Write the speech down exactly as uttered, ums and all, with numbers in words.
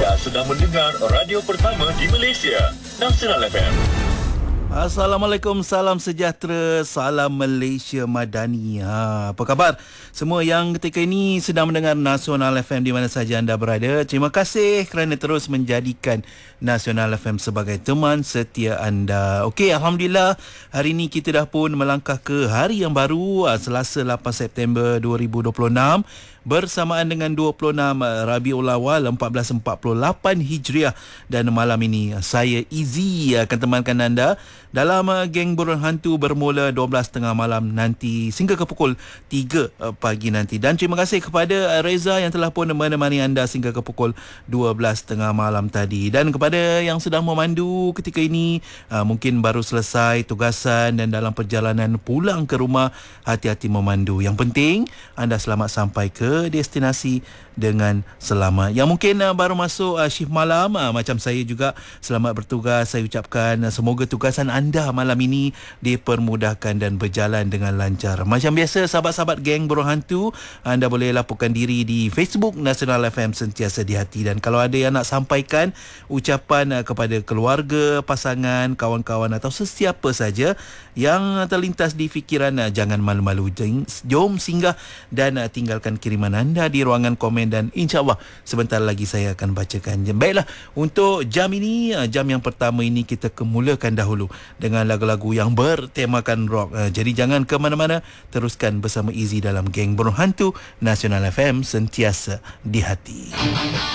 Anda sedang mendengar radio pertama di Malaysia, Nasional F M. Assalamualaikum, salam sejahtera, salam Malaysia Madani. Ha, apa khabar semua yang ketika ini sedang mendengar Nasional F M di mana saja anda berada? Terima kasih kerana terus menjadikan Nasional F M sebagai teman setia anda. Okey, Alhamdulillah hari ini kita dah pun melangkah ke hari yang baru, Selasa lapan September dua ribu dua puluh enam. Bersamaan dengan dua puluh enam Rabiul Awal seribu empat ratus empat puluh lapan Hijriah, dan malam ini saya Izzy akan temankan anda dalam Geng Burung Hantu bermula dua belas tiga puluh malam nanti sehingga ke pukul tiga pagi nanti. Dan terima kasih kepada Reza yang telah pun menemani anda sehingga ke pukul dua belas tiga puluh malam tadi. Dan kepada yang sedang memandu ketika ini, mungkin baru selesai tugasan dan dalam perjalanan pulang ke rumah, hati-hati memandu. Yang penting anda selamat sampai ke destinasi dengan selamat. Yang mungkin uh, baru masuk uh, shift malam, uh, macam saya juga, selamat bertugas. Saya ucapkan uh, semoga tugasan anda malam ini dipermudahkan dan berjalan dengan lancar. Macam biasa, sahabat-sahabat Geng Burung Hantu, anda boleh laporkan diri di Facebook Nasional F M Sentiasa di Hati. Dan kalau ada yang nak sampaikan ucapan uh, kepada keluarga, pasangan, kawan-kawan atau sesiapa saja yang terlintas di fikiran, uh, jangan malu-malu. Jom singgah dan uh, tinggalkan kiriman anda di ruangan komen, dan insya-Allah sebentar lagi saya akan bacakan. Baiklah, untuk jam ini, jam yang pertama ini kita kemulakan dahulu dengan lagu-lagu yang bertemakan rock. Jadi jangan ke mana-mana, teruskan bersama Izzy dalam Geng Burung Hantu Nasional F M Sentiasa di Hati.